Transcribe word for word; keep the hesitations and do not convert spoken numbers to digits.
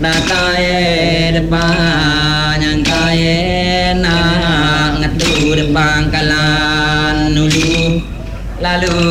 Datai depan yang kaya nak ngatu depan kalan nulu lalu